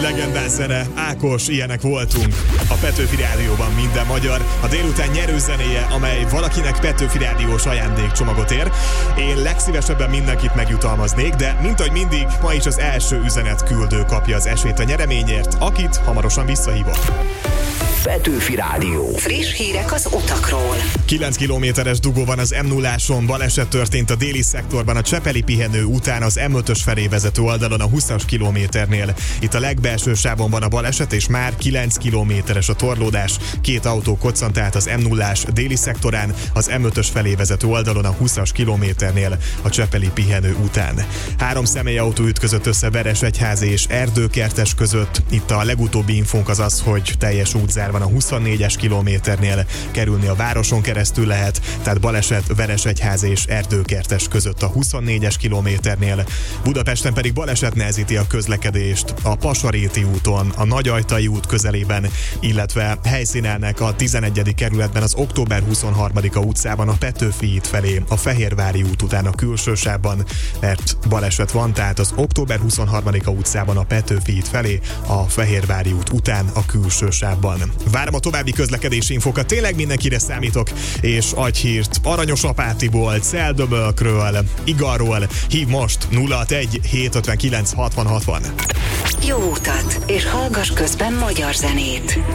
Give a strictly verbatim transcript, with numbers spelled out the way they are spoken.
legendás zene, Ákos, ilyenek voltunk. A Petőfi Rádióban minden magyar, a délután nyerőzenéje, amely valakinek Petőfi Rádiós ajándékcsomagot ér. Én legszívesebben mindenkit megjutalmaznék, de mint ahogy mindig, ma is az első üzenet küldő kapja az esélyt a nyereményért, akit hamarosan visszahívok. Petőfi Rádió. Friss hírek az utakról. kilenc kilométeres dugó van az em nulláson, baleset történt a déli szektorban a Csepeli pihenő után az em ötös felé vezető oldalon a húszas kilométernél. Itt a legbelső sávon van a baleset, és már kilenc kilométeres a torlódás. Két autó koccant át az em nullás déli szektorán, az em ötös felé vezető oldalon a húszas kilométernél a Csepeli pihenő után. Három személyautó ütközött össze Veresegyházi és Erdőkertes között. Itt a legutóbbi infónk az az, hogy teljes útzár van a huszonnégyes kilométernél, kerülni a városon keresztül lehet, tehát baleset Veresegyházi és Erdőkertes között a huszonnégyes kilométernél. Budapesten pedig baleset nehezíti a közlekedést a Pasaréti úton, a Nagyajtai út közelében, illetve helyszínelnek a tizenegyedik kerületben az október huszonharmadika utcában a Petőfi híd felé, a Fehérvári út után a külső sávban, mert baleset van, tehát az október huszonharmadika utcában a Petőfi híd felé, a Fehérvári út után a külső sávban. Várom a további közlekedési infokat, tényleg mindenkire számítok, és agyhírt Aranyos Apátiból, Celdöbölkről, Igarról. Hív most nulla hatvanegy hétszázötvenkilenc hatvan hatvan. Jó utat, és hallgass közben magyar zenét.